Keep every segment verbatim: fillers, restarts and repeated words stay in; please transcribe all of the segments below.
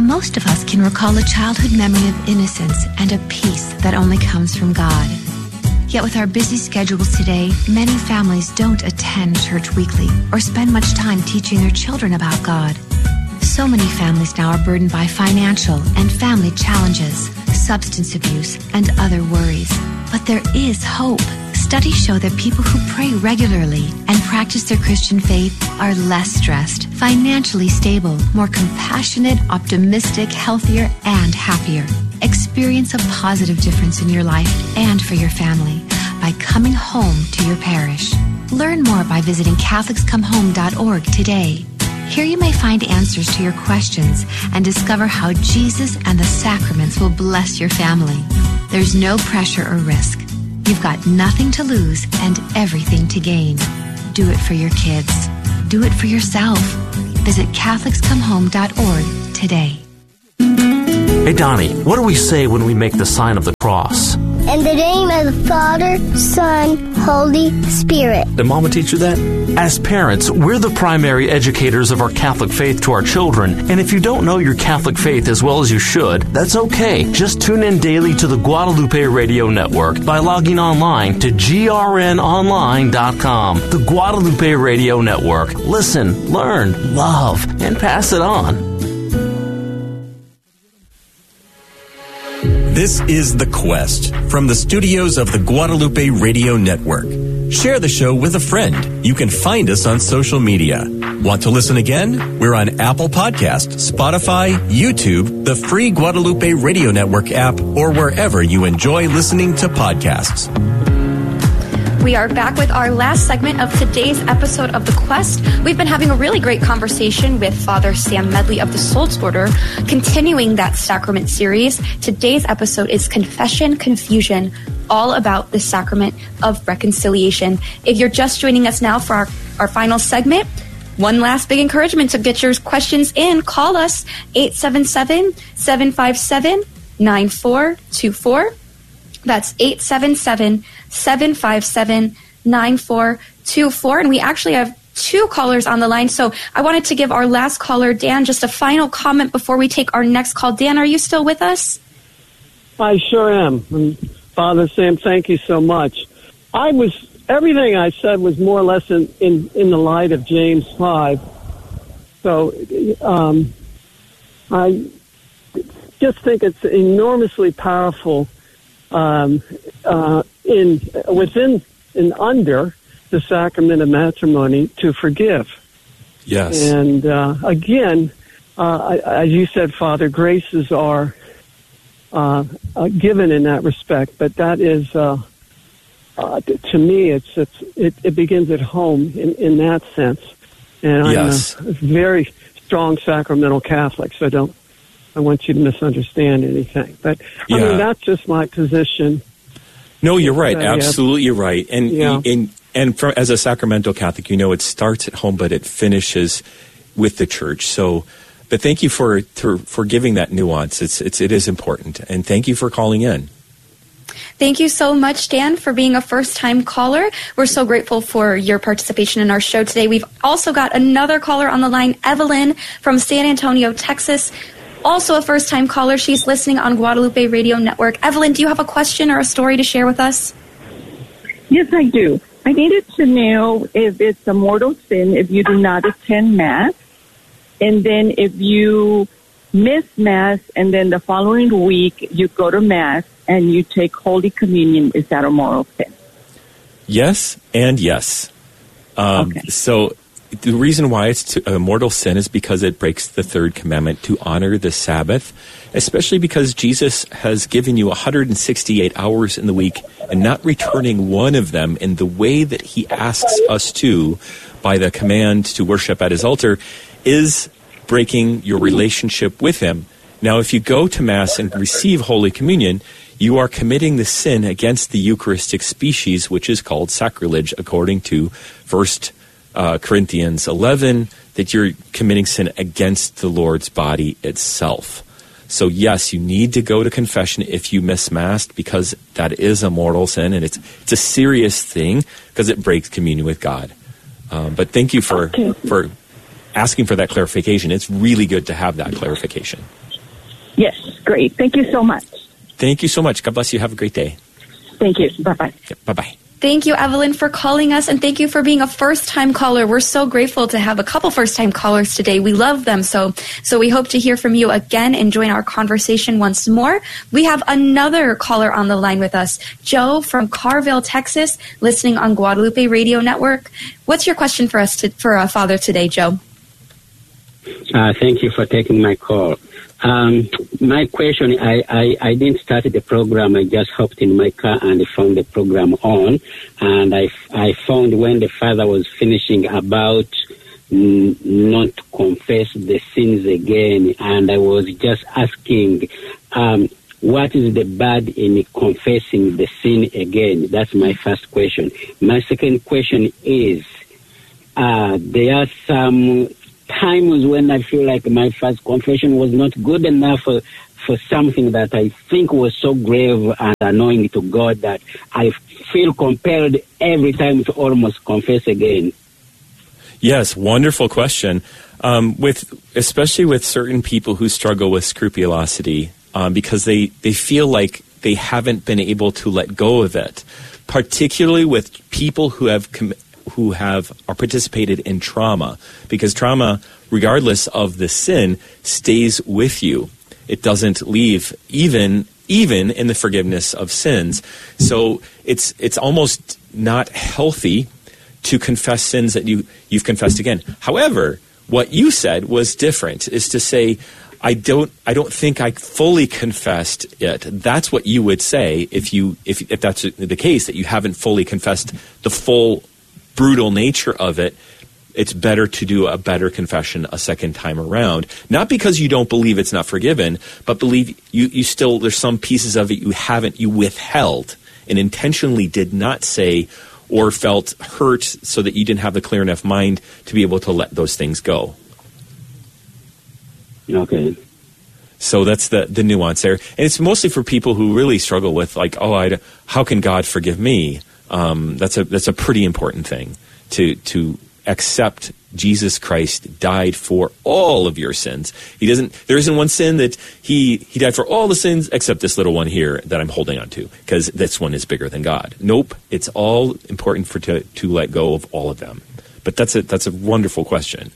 Most of us can recall a childhood memory of innocence and a peace that only comes from God. Yet with our busy schedules today, many families don't attend church weekly or spend much time teaching their children about God. So many families now are burdened by financial and family challenges, substance abuse, and other worries. But there is hope. Studies show that people who pray regularly and practice their Christian faith are less stressed, financially stable, more compassionate, optimistic, healthier, and happier. Experience a positive difference in your life and for your family by coming home to your parish. Learn more by visiting Catholics Come Home dot org today. Here you may find answers to your questions and discover how Jesus and the sacraments will bless your family. There's no pressure or risk. You've got nothing to lose and everything to gain. Do it for your kids. Do it for yourself. Visit Catholics Come Home dot org today. Hey, Donnie, what do we say when we make the sign of the cross? In the name of the Father, Son, Holy Spirit. Did Mama teach you that? As parents, we're the primary educators of our Catholic faith to our children, and if you don't know your Catholic faith as well as you should, that's okay. Just tune in daily to the Guadalupe Radio Network by logging online to G R N online dot com. The Guadalupe Radio Network. Listen, learn, love, and pass it on. This is The Quest from the studios of the Guadalupe Radio Network. Share the show with a friend. You can find us on social media. Want to listen again? We're on Apple Podcasts, Spotify, YouTube, the free Guadalupe Radio Network app, or wherever you enjoy listening to podcasts. We are back with our last segment of today's episode of The Quest. We've been having a really great conversation with Father Sam Medley of the Soul's Order, continuing that sacrament series. Today's episode is Confession Confusion, all about the sacrament of reconciliation. If you're just joining us now for our, our final segment, one last big encouragement to get your questions in. Call us eight seven seven, seven five seven, nine four two four. That's eight seven seven, seven five seven, nine four two four. And we actually have two callers on the line. So I wanted to give our last caller, Dan, just a final comment before we take our next call. Dan, are you still with us? I sure am. And Father Sam, thank you so much. I was, everything I said was more or less in, in, in the light of James five. So um, I just think it's enormously powerful Um, uh, in within and under the sacrament of matrimony to forgive. Yes. And uh, again, uh, as you said, Father, graces are uh, uh, given in that respect. But that is, uh, uh, to me, it's, it's it, it begins at home in, in that sense. And I'm yes. a very strong sacramental Catholic, so don't. I want you to misunderstand anything. But, I yeah. mean, that's just my position. No, you're right. Uh, Absolutely, you're right. And yeah. and, and for, as a sacramental Catholic, you know, it starts at home, but it finishes with the church. So, but thank you for for, for giving that nuance. It's, it's, it is important. And thank you for calling in. Thank you so much, Dan, for being a first-time caller. We're so grateful for your participation in our show today. We've also got another caller on the line, Evelyn from San Antonio, Texas. Also a first-time caller. She's listening on Guadalupe Radio Network. Evelyn, do you have a question or a story to share with us? Yes, I do. I needed to know if it's a mortal sin if you do not attend Mass, and then if you miss Mass and then the following week you go to Mass and you take Holy Communion. Is that a mortal sin? Yes and yes. Um, okay. So the reason why it's a mortal sin is because it breaks the third commandment to honor the Sabbath, especially because Jesus has given you one hundred sixty-eight hours in the week and not returning one of them in the way that he asks us to by the command to worship at his altar is breaking your relationship with him. Now, if you go to Mass and receive Holy Communion, you are committing the sin against the Eucharistic species, which is called sacrilege, according to First Uh, Corinthians eleven, that you're committing sin against the Lord's body itself. So yes, you need to go to confession if you miss Mass, because that is a mortal sin, and it's it's a serious thing because it breaks communion with God. Um, but thank you for, okay. for asking for that clarification. It's really good to have that clarification. Yes, great. Thank you so much. Thank you so much. God bless you. Have a great day. Thank you. Bye-bye. Yeah, bye-bye. Thank you, Evelyn, for calling us, and thank you for being a first-time caller. We're so grateful to have a couple first-time callers today. We love them, so so we hope to hear from you again and join our conversation once more. We have another caller on the line with us, Joe from Carville, Texas, listening on Guadalupe Radio Network. What's your question for us, to, for uh, Father today, Joe? Uh, thank you for taking my call. Um, my question, I, I, I didn't start the program. I just hopped in my car and found the program on. And I, I found when the father was finishing about n- not confess the sins again. And I was just asking, um, what is the bad in confessing the sin again? That's my first question. My second question is, uh, there are some times when I feel like my first confession was not good enough for, for something that I think was so grave and annoying to God that I feel compelled every time to almost confess again. Yes, wonderful question. Um, with especially with certain people who struggle with scrupulosity, um, because they, they feel like they haven't been able to let go of it, particularly with people who have com- who have are participated in trauma, because trauma, regardless of the sin, stays with you. It doesn't leave, even even in the forgiveness of sins. So it's it's almost not healthy to confess sins that you you've confessed again. However, what you said was different, is to say, I don't I don't think I fully confessed it. That's what you would say if you if if that's the case, that you haven't fully confessed the full brutal nature of it. It's better to do a better confession a second time around. Not because you don't believe it's not forgiven, but believe you, you still, there's some pieces of it you haven't, you withheld and intentionally did not say or felt hurt so that you didn't have the clear enough mind to be able to let those things go. Okay. So that's the, the nuance there. And it's mostly for people who really struggle with, like, oh, I, how can God forgive me? Um, that's a that's a pretty important thing, to to accept Jesus Christ died for all of your sins. He doesn't. There isn't one sin that he he died for all the sins except this little one here that I'm holding on to, because this one is bigger than God. Nope, it's all important for to to let go of all of them. But that's a that's a wonderful question.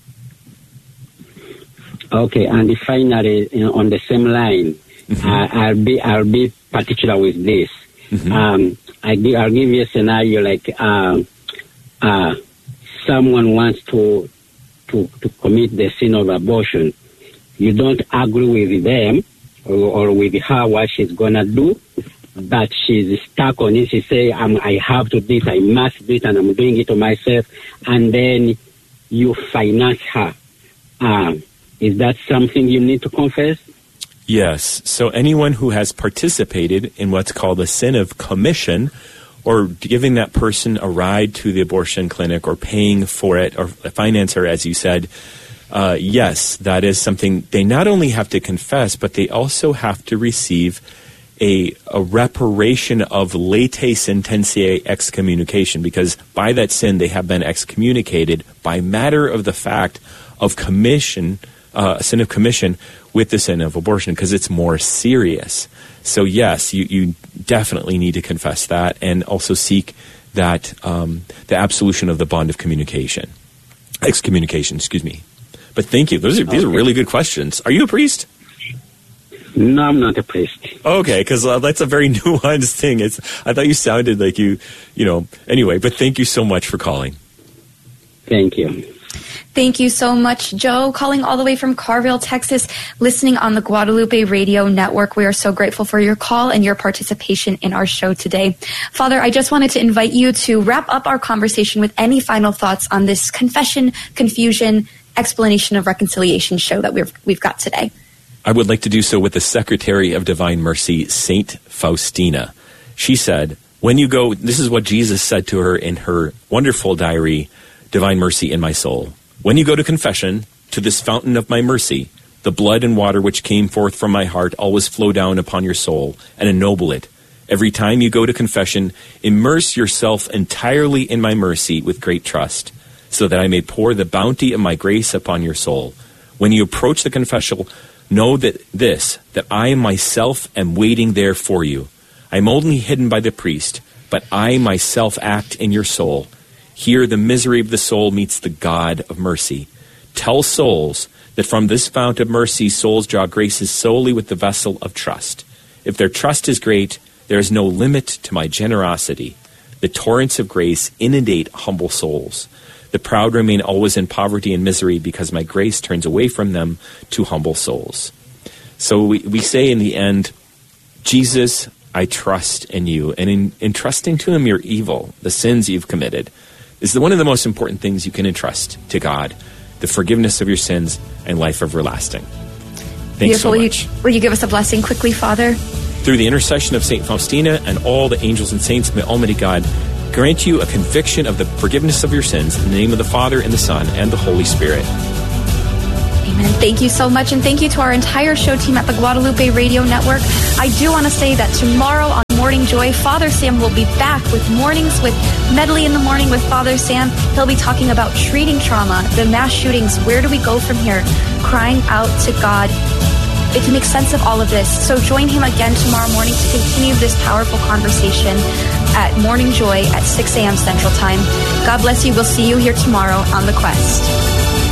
Okay, and finally, you know, on the same line, mm-hmm. uh, I'll be I'll be particular with this. Mm-hmm. Um, I give, I'll give you a scenario like uh, uh, someone wants to, to to commit the sin of abortion. You don't agree with them or, or with her what she's gonna do, but she's stuck on it. She say, I'm, "I have to do it. I must do it, and I'm doing it to myself." And then you finance her. Uh, is that something you need to confess? Yes. So anyone who has participated in what's called a sin of commission, or giving that person a ride to the abortion clinic or paying for it or finance her, as you said, uh, yes, that is something they not only have to confess, but they also have to receive a, a reparation of late sententiae excommunication, because by that sin they have been excommunicated by matter of the fact of commission, uh, sin of commission, with the sin of abortion, because it's more serious. So yes, you, you definitely need to confess that, and also seek that um, the absolution of the bond of communication, excommunication. Excuse me. But thank you. Those are these okay. are really good questions. Are you a priest? No, I'm not a priest. Okay, because uh, that's a very nuanced thing. It's I thought you sounded like you, you know. Anyway, but thank you so much for calling. Thank you. Thank you so much, Joe, calling all the way from Carville, Texas, listening on the Guadalupe Radio Network. We are so grateful for your call and your participation in our show today. Father, I just wanted to invite you to wrap up our conversation with any final thoughts on this confession, confusion, explanation of reconciliation show that we've, we've got today. I would like to do so with the Secretary of Divine Mercy, Saint Faustina. She said, when you go, this is what Jesus said to her in her wonderful diary, Divine Mercy in My Soul. When you go to confession, to this fountain of my mercy, the blood and water which came forth from my heart always flow down upon your soul and ennoble it. Every time you go to confession, immerse yourself entirely in my mercy with great trust, so that I may pour the bounty of my grace upon your soul. When you approach the confessional Know that this, that I myself am waiting there for you. I am only hidden by the priest, but I myself act in your soul. Here the misery of the soul meets the God of mercy. Tell souls that from this fount of mercy souls draw graces solely with the vessel of trust. If their trust is great, there is no limit to my generosity. The torrents of grace inundate humble souls. The proud remain always in poverty and misery because my grace turns away from them to humble souls. So we, we say in the end, Jesus, I trust in you. And in, in trusting to him your evil, the sins you've committed, is the, one of the most important things you can entrust to God, the forgiveness of your sins and life everlasting. Thanks Beautiful. so much. Will you, will you give us a blessing quickly, Father? Through the intercession of Saint Faustina and all the angels and saints, may Almighty God grant you a conviction of the forgiveness of your sins in the name of the Father and the Son and the Holy Spirit. Amen. Thank you so much, and thank you to our entire show team at the Guadalupe Radio Network. I do want to say that tomorrow on Morning Joy, Father Sam will be back with Mornings with Medley in the Morning with Father Sam. He'll be talking about treating trauma, the mass shootings, where do we go from here, crying out to God to make sense of all of this. So join him again tomorrow morning to continue this powerful conversation at Morning Joy at six a.m. Central Time. God bless you. We'll see you here tomorrow on The Quest.